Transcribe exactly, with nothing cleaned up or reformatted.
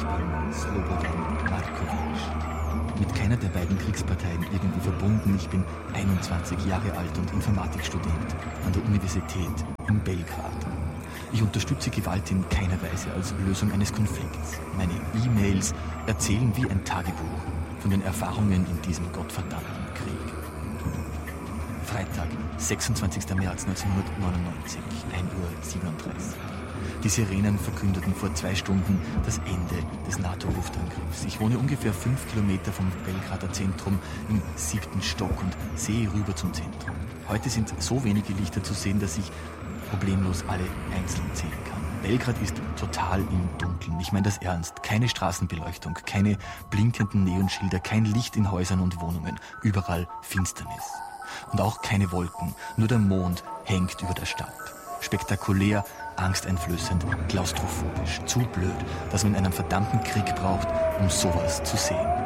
ich bin Slobodan Markovic. Mit keiner der beiden Kriegsparteien irgendwie verbunden. Ich bin einundzwanzig Jahre alt und Informatikstudent an der Universität in Belgrad. Ich unterstütze Gewalt in keiner Weise als Lösung eines Konflikts. Meine E-Mails erzählen wie ein Tagebuch von den Erfahrungen in diesem gottverdammten Krieg. Freitag, sechsundzwanzigster März neunzehnhundertneunundneunzig, ein Uhr siebenunddreißig. Die Sirenen verkündeten vor zwei Stunden das Ende des NATO-Luftangriffs. Ich wohne ungefähr fünf Kilometer vom Belgrader Zentrum im siebten Stock und sehe rüber zum Zentrum. Heute sind so wenige Lichter zu sehen, dass ich problemlos alle einzeln zählen kann. Belgrad ist total im Dunkeln. Ich meine das ernst. Keine Straßenbeleuchtung, keine blinkenden Neonschilder, kein Licht in Häusern und Wohnungen. Überall Finsternis. Und auch keine Wolken. Nur der Mond hängt über der Stadt. Spektakulär, angsteinflößend, klaustrophobisch. Zu blöd, dass man einen verdammten Krieg braucht, um sowas zu sehen.